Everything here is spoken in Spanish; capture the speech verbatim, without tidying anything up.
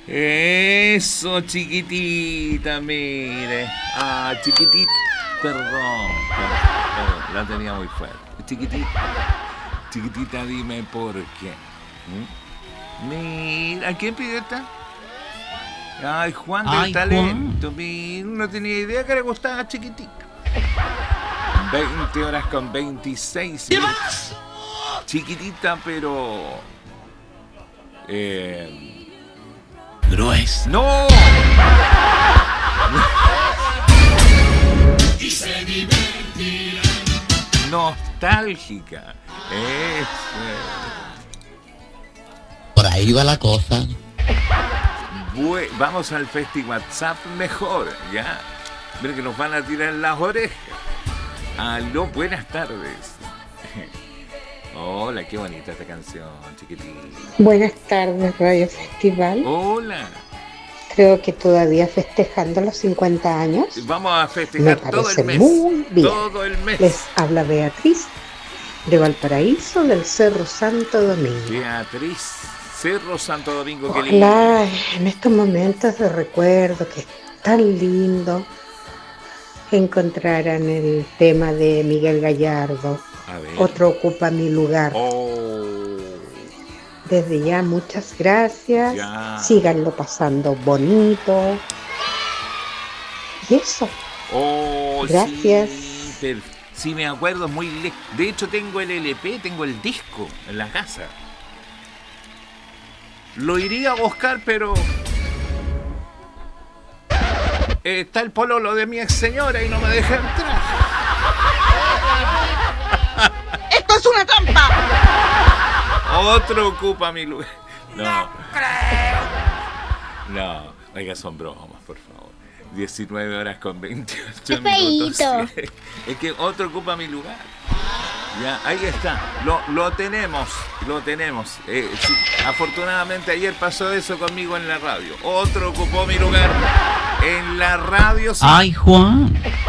Eso, chiquitita, mire. Ah, chiquitita. Perdón, perdón, la tenía muy fuerte. Chiquitita, chiquitita, dime por qué. ¿Mm? Mira, ¿quién pidió esta? Ay, Juan del Ay, talento. Mira, no tenía idea que le gustaba chiquitita. veinte horas con veintiséis minutos. Chiquitita, pero... Eh... Grueso. ¡No! Y se divertirán. Nostálgica. Eso. Por ahí va la cosa. Bue- Vamos al Festi WhatsApp mejor, ¿ya? Mira que nos van a tirar las orejas. Aló, buenas tardes. Hola, qué bonita esta canción, chiquitita. Buenas tardes, Radio Festival. Hola. Creo que todavía festejando los cincuenta años. Vamos a Me festejar todo parece el mes. muy bien. Todo el mes. Les habla Beatriz de Valparaíso, del Cerro Santo Domingo. Beatriz, Cerro Santo Domingo, qué lindo. Ojalá en estos momentos de recuerdo que es tan lindo encontraran el tema de Miguel Gallardo. A ver. Otro ocupa mi lugar. Oh, Desde ya, muchas gracias. Ya. Síganlo pasando bonito. Y eso. oh, Gracias. Sí, per- sí, me acuerdo muy le- De hecho, tengo el L P, tengo el disco en la casa. Lo iría a buscar, pero... eh, está el pololo de mi ex señora y no me deja entrar. ¡Esto es una trampa! Otro ocupa mi lugar. No. No, oiga, son bromas, por favor. diecinueve horas con veintiocho minutos. feíto. Es que otro ocupa mi lugar. Ya, ahí está. Lo, lo tenemos, lo tenemos. Eh, sí, afortunadamente ayer pasó eso conmigo en la radio. Otro ocupó mi lugar en la radio. Sí. Ay, Juan.